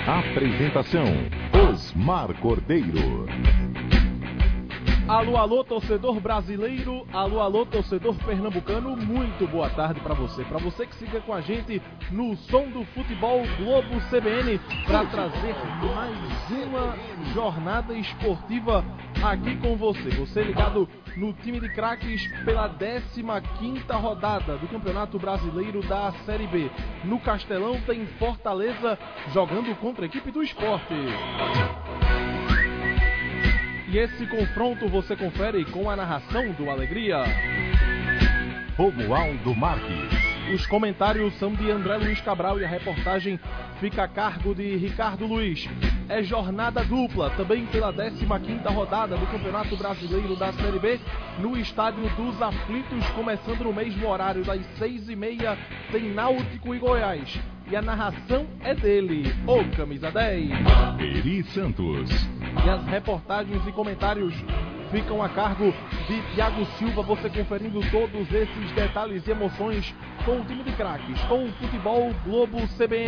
Apresentação: Osmar Cordeiro. Alô, alô, torcedor brasileiro, alô, alô, torcedor pernambucano, muito boa tarde para você que siga com a gente no Som do Futebol Globo CBN, para trazer mais uma jornada esportiva aqui com você ligado no time de craques pela 15ª rodada do Campeonato Brasileiro da Série B. No Castelão tem Fortaleza jogando contra a equipe do Sport. E esse confronto você confere com a narração do Alegria, Romualdo Marques. Os comentários são de André Luiz Cabral e a reportagem fica a cargo de Ricardo Luiz. É jornada dupla, também pela 15ª rodada do Campeonato Brasileiro da Série B, no Estádio dos Aflitos, começando no mesmo horário, das 6h30, tem Náutico e Goiás. E a narração é dele, o Camisa 10. Eri Santos. E as reportagens e comentários ficam a cargo de Thiago Silva, você conferindo todos esses detalhes e emoções com o time de craques, com o Futebol Globo CBN.